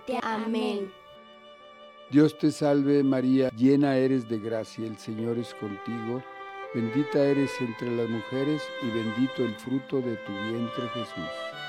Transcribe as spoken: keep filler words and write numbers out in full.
muerte. Amén. Dios te salve María, llena eres de gracia, el Señor es contigo, bendita eres entre las mujeres y bendito el fruto de tu vientre Jesús.